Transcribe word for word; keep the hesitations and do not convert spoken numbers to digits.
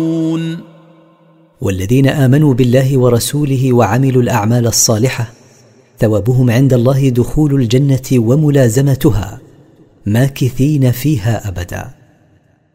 والذين آمنوا بالله ورسوله وعملوا الأعمال الصالحة ثوابهم عند الله دخول الجنة وملازمتها ماكثين فيها أبدا.